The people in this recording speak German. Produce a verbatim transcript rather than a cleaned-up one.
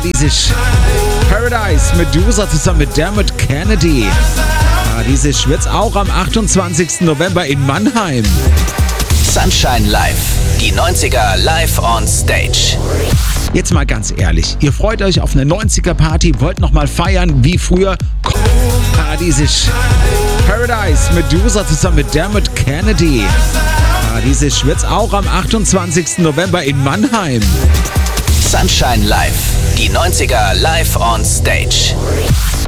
Paradiesisch. Paradise, Medusa zusammen mit Dermot Kennedy. Paradiesisch wird's auch am achtundzwanzigsten November in Mannheim. Sunshine Live. Die neunziger live on stage. Jetzt mal ganz ehrlich, ihr freut euch auf eine neunziger-Party, wollt noch mal feiern wie früher? Paradiesisch. Paradise, Medusa zusammen mit Dermot Kennedy. Paradiesisch wird's auch am achtundzwanzigsten November in Mannheim. Sunshine Live. Die neunziger live on stage.